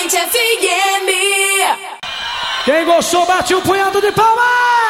Mente FM. Quem gostou, bate um punhado de palmas!